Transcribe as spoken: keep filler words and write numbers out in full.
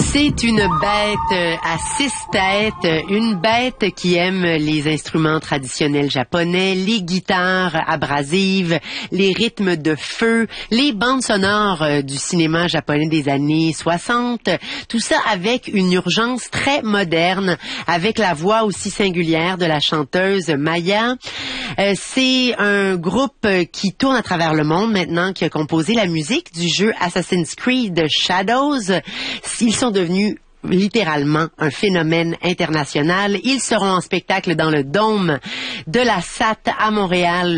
C'est une bête à six têtes, une bête qui aime les instruments traditionnels japonais, les guitares abrasives, les rythmes de feu, les bandes sonores du cinéma japonais des années soixante, tout ça avec une urgence très moderne, avec la voix aussi singulière de la chanteuse Maya. Euh, c'est un groupe qui tourne à travers le monde maintenant, qui a composé la musique du jeu Assassin's Creed Shadows. Ils sont devenus littéralement un phénomène international. Ils seront en spectacle dans le Dôme de la S A T à Montréal